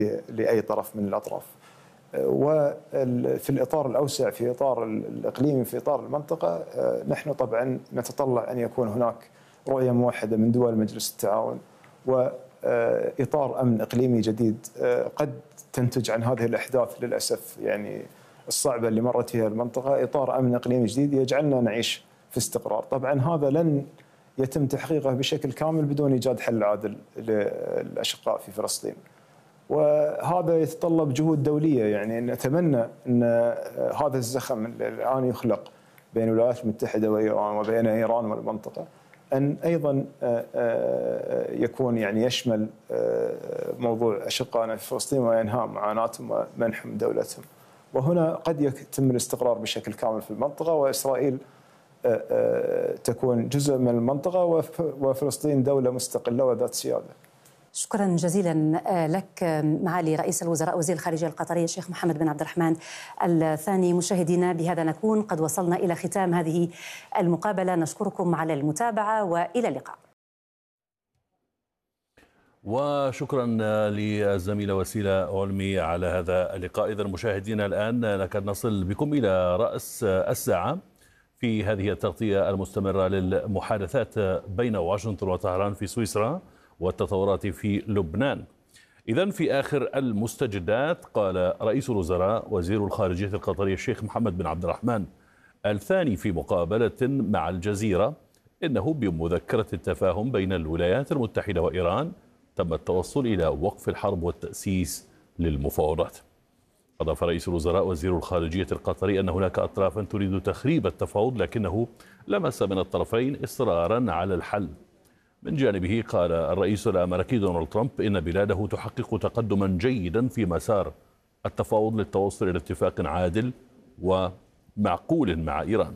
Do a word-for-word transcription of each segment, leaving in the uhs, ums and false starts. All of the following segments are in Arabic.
لأي طرف من الأطراف. وفي الإطار الأوسع، في إطار الإقليمي، في إطار المنطقة، نحن طبعا نتطلع أن يكون هناك رؤية موحدة من دول مجلس التعاون وإطار أمن إقليمي جديد قد تنتج عن هذه الأحداث للأسف يعني الصعبة اللي مرت فيها المنطقة إطار أمن إقليمي جديد يجعلنا نعيش في استقرار. طبعا هذا لن يتم تحقيقه بشكل كامل بدون إيجاد حل عادل للأشقاء في فلسطين، وهذا يتطلب جهود دولية. يعني نتمنى أن هذا الزخم اللي الآن يخلق بين الولايات المتحدة وإيران وبين إيران والمنطقة أن أيضا يكون يعني يشمل موضوع أشقائنا في فلسطين وإنهاء معاناتهم ومنحهم دولتهم، وهنا قد يتم الاستقرار بشكل كامل في المنطقة، وإسرائيل تكون جزء من المنطقة وفلسطين دولة مستقلة وذات سيادة. شكرا جزيلا لك معالي رئيس الوزراء وزير الخارجية القطري الشيخ محمد بن عبد الرحمن الثاني. مشاهدينا بهذا نكون قد وصلنا إلى ختام هذه المقابلة، نشكركم على المتابعة وإلى اللقاء. وشكرا للزميلة وسيلة علمي على هذا اللقاء. إذن مشاهدينا الآن نكاد نصل بكم إلى رأس الساعة في هذه التغطية المستمرة للمحادثات بين واشنطن وطهران في سويسرا والتطورات في لبنان. إذن في آخر المستجدات قال رئيس الوزراء وزير الخارجية القطري الشيخ محمد بن عبد الرحمن الثاني في مقابلة مع الجزيرة إنه بمذكرة التفاهم بين الولايات المتحدة وإيران تم التوصل إلى وقف الحرب والتأسيس للمفاوضات. أضاف رئيس الوزراء وزير الخارجية القطري أن هناك أطرافا تريد تخريب التفاوض، لكنه لمس من الطرفين إصرارا على الحل. من جانبه قال الرئيس الأمريكي دونالد ترامب إن بلاده تحقق تقدما جيدا في مسار التفاوض للتوصل إلى اتفاق عادل ومعقول مع إيران.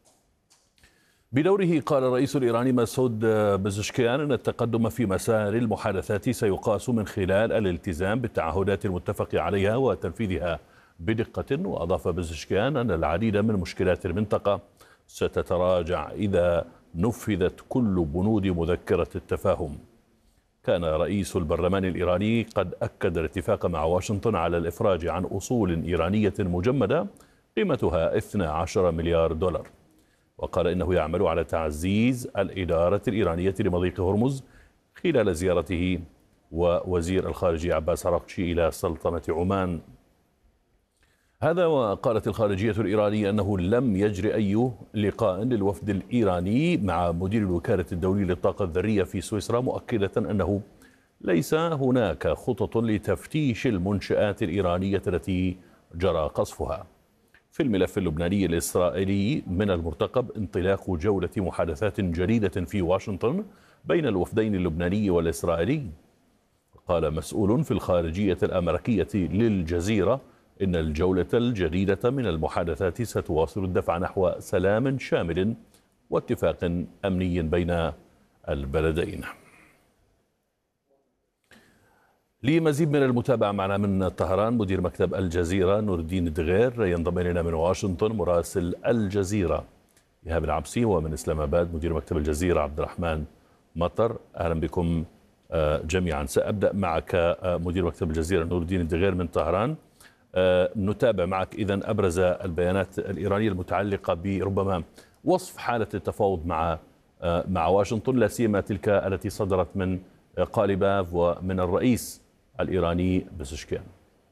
بدوره قال الرئيس الإيراني مسعود بزشكيان أن التقدم في مسار المحادثات سيقاس من خلال الالتزام بالتعهدات المتفق عليها وتنفيذها بدقة. وأضاف بزشكيان أن العديد من مشكلات المنطقة ستتراجع إذا نفذت كل بنود مذكرة التفاهم. كان رئيس البرلمان الإيراني قد أكد الاتفاق مع واشنطن على الإفراج عن أصول إيرانية مجمدة قيمتها اثني عشر مليار دولار، وقال إنه يعمل على تعزيز الإدارة الإيرانية لمضيق هرمز خلال زيارته ووزير الخارجية عباس عراقچي إلى سلطنة عمان. هذا وقالت الخارجية الإيرانية أنه لم يجري أي لقاء للوفد الإيراني مع مدير الوكالة الدولية للطاقة الذرية في سويسرا، مؤكدة أنه ليس هناك خطط لتفتيش المنشآت الإيرانية التي جرى قصفها. في الملف اللبناني الإسرائيلي من المرتقب انطلاق جولة محادثات جديدة في واشنطن بين الوفدين اللبناني والإسرائيلي. قال مسؤول في الخارجية الأمريكية للجزيرة إن الجولة الجديدة من المحادثات ستواصل الدفع نحو سلام شامل واتفاق أمني بين البلدين. لمزيد من المتابعة معنا من طهران مدير مكتب الجزيرة نور الدين الدغير، ينضم إلينا من واشنطن مراسل الجزيرة إيهاب العبسي، ومن إسلام آباد مدير مكتب الجزيرة عبد الرحمن مطر. أهلا بكم جميعا. سأبدأ معك مدير مكتب الجزيرة نور الدين الدغير من طهران. نتابع معك إذن أبرز البيانات الإيرانية المتعلقة بربما وصف حالة التفاوض مع مع واشنطن، لا سيما تلك التي صدرت من قاليباف ومن الرئيس الإيراني بزشكيان.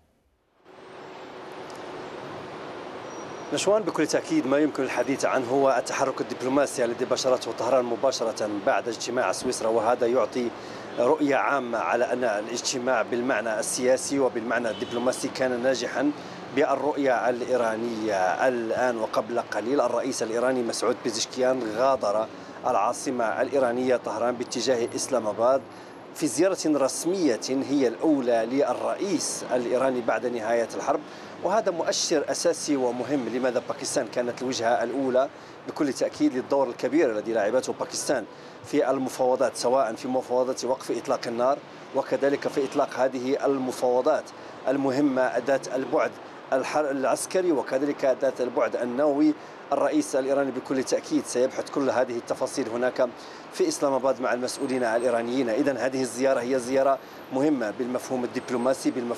نشوان، بكل تأكيد ما يمكن الحديث عنه هو التحرك الدبلوماسي الذي بشرته طهران مباشرة بعد اجتماع سويسرا، وهذا يعطي رؤية عامة على أن الاجتماع بالمعنى السياسي وبالمعنى الدبلوماسي كان ناجحا بالرؤية الإيرانية. الآن وقبل قليل الرئيس الإيراني مسعود بزشكيان غادر العاصمة الإيرانية طهران باتجاه إسلام آباد في زيارة رسمية هي الأولى للرئيس الإيراني بعد نهاية الحرب، وهذا مؤشر أساسي ومهم. لماذا باكستان كانت الوجهة الأولى بكل تأكيد للدور الكبير الذي لعبته باكستان في المفاوضات، سواء في مفاوضات وقف إطلاق النار وكذلك في إطلاق هذه المفاوضات المهمة ذات البعد العسكري وكذلك ذات البعد النووي. الرئيس الإيراني بكل تأكيد سيبحث كل هذه التفاصيل هناك في إسلام آباد مع المسؤولين الإيرانيين. إذن هذه الزيارة هي زيارة مهمة بالمفهوم الدبلوماسي، بالمفهوم